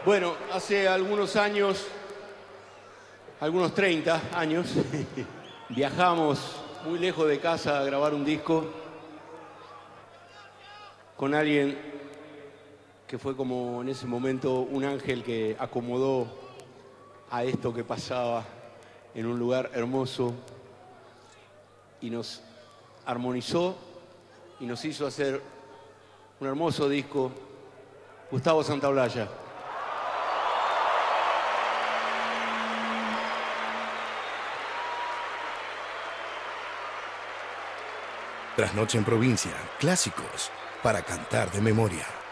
Bueno, hace algunos años, algunos 30 años, viajamos muy lejos de casa a grabar un disco con alguien que fue como en ese momento un ángel que acomodó a esto que pasaba en un lugar hermoso y nos armonizó y nos hizo hacer un hermoso disco, Gustavo Santaolalla. Trasnoche en Provincia, clásicos para cantar de memoria.